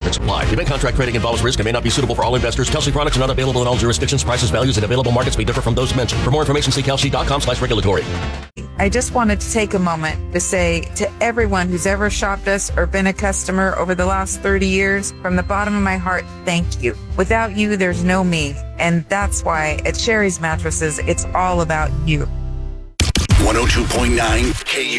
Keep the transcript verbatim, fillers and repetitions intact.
Benefits apply. Event contract trading involves risk and may not be suitable for all investors. Kelsey products are not available in all jurisdictions. Prices, values, and available markets may differ from those mentioned. For more information, see kelsey dot com slash regulatory. I just wanted to take a moment to say to everyone who's ever shopped us or been a customer over the last thirty years, from the bottom of my heart, thank you. Without you, there's no me. And that's why at Sherry's Mattresses, it's all about you. one oh two point nine K U